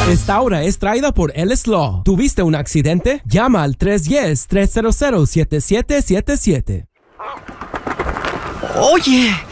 Esta hora es traída por Ellis Law. ¿Tuviste un accidente? Llama al 310-300-7777. Oye,